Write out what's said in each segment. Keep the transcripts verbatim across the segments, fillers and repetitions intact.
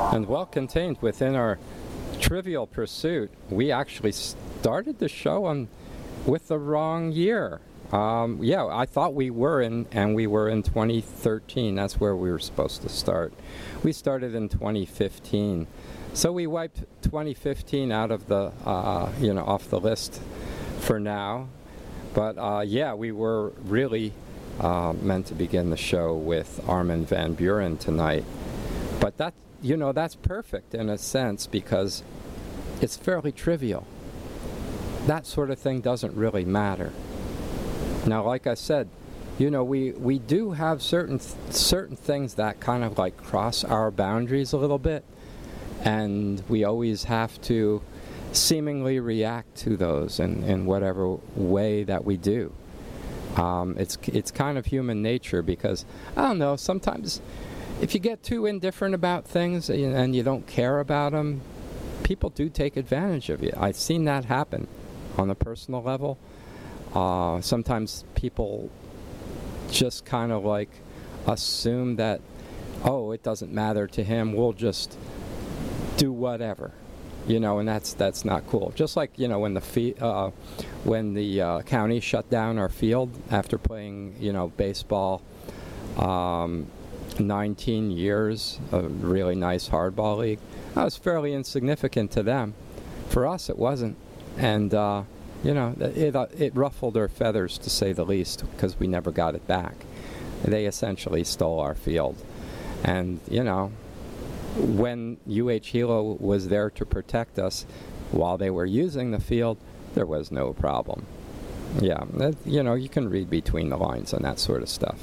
And well contained within our Trivial Pursuit, we actually started the show on with the wrong year. Um, yeah, I thought we were in, and we were in twenty thirteen. That's where we were supposed to start. We started in twenty fifteen. So we wiped twenty fifteen out of the, uh, you know, off the list for now. But uh, yeah, we were really uh, meant to begin the show with Armin van Buuren tonight. But that, you know, that's perfect in a sense because it's fairly trivial. That sort of thing doesn't really matter. Now, like I said, you know, we, we do have certain th- certain things that kind of like cross our boundaries a little bit, and we always have to seemingly react to those in, in whatever way that we do. Um, it's it's kind of human nature because, I don't know, sometimes if you get too indifferent about things and you don't care about them, people do take advantage of you. I've seen that happen on a personal level. Uh, sometimes people just kind of like assume that, oh, it doesn't matter to him, we'll just do whatever, you know, and that's that's not cool. Just like, you know, when the fee- uh, when the uh, county shut down our field after playing, you know, baseball, um, nineteen years, a really nice hardball league. That was fairly insignificant to them. For us, it wasn't, and uh, you know, it uh, it ruffled our feathers to say the least because we never got it back. They essentially stole our field, and you know, when U H Hilo was there to protect us while they were using the field, there was no problem. Yeah, that, you know, you can read between the lines on that sort of stuff.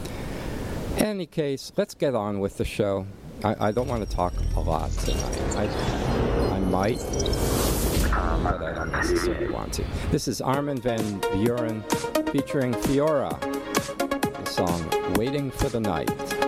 In any case, let's get on with the show. I, I don't want to talk a lot tonight. I, I might, but I don't necessarily want to. This is Armin van Buuren featuring Fiora, the song Waiting for the Night.